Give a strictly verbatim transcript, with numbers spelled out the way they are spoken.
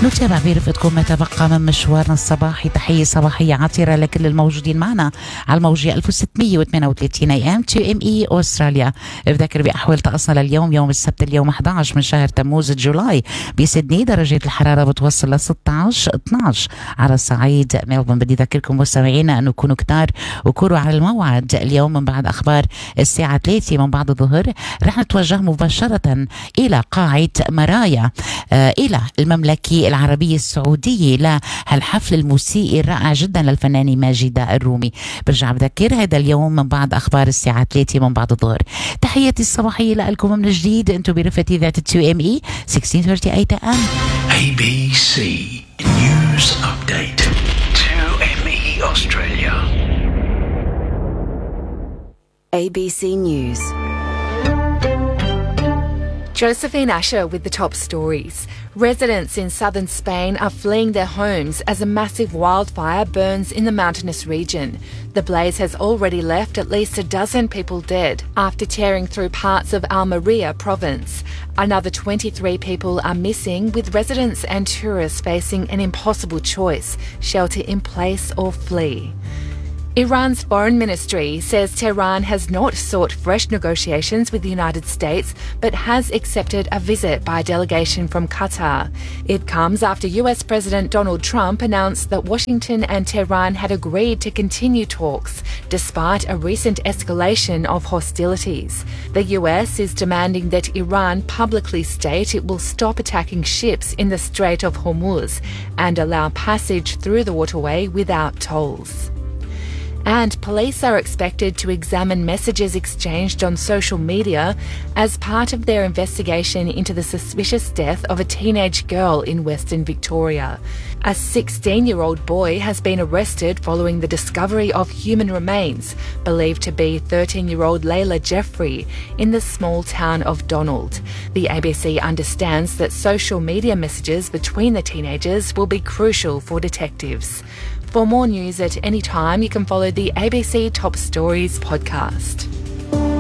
نتابع برفقتكم ما تبقى من مشوارنا الصباحي. تحية صباحية عطرة لكل الموجودين معنا على الموجة ألف وستمية وثمانية وثلاثين اي ام تو ام اي أستراليا. بذكر بأحوال طقسنا لليوم، يوم السبت اليوم أحد عشر من شهر تموز جولاي، بسيدني درجة الحرارة بتوصل ل ستة عشر اثني عشر. على الصعيد ملبون بدي أذكركم مستمعينا أنه كونوا كتار وكونوا على الموعد اليوم من بعد أخبار الساعة ثلاثة من بعد الظهر. رح نتوجه مباشرة إلى قاعة مرايا آه إلى المملكة العربية السعودية لهالحفل الموسيقي الرائع جدا للفنانة ماجدة الرومي. برجع بذكر هذا اليوم من بعد أخبار الساعة ثلاثة من بعد الظهر. تحياتي الصباحية لكم من جديد، انتم برفقة ذات تو ام اي ستة عشر ثلاثين وثلاثين ام. A B C News Update. two M E Australia. A B C News. Josephine Asher with the top stories. Residents in southern Spain are fleeing their homes as a massive wildfire burns in the mountainous region. The blaze has already left at least a dozen people dead after tearing through parts of Almería province. Another twenty-three people are missing, with residents and tourists facing an impossible choice: shelter in place or flee. Iran's foreign ministry says Tehran has not sought fresh negotiations with the United States, but has accepted a visit by a delegation from Qatar. It comes after U S President Donald Trump announced that Washington and Tehran had agreed to continue talks, despite a recent escalation of hostilities. The U S is demanding that Iran publicly state it will stop attacking ships in the Strait of Hormuz and allow passage through the waterway without tolls. And police are expected to examine messages exchanged on social media as part of their investigation into the suspicious death of a teenage girl in Western Victoria. A sixteen-year-old boy has been arrested following the discovery of human remains believed to be thirteen-year-old Layla Jeffrey in the small town of Donald. The A B C understands that social media messages between the teenagers will be crucial for detectives. For more news at any time, you can follow the A B C Top Stories podcast.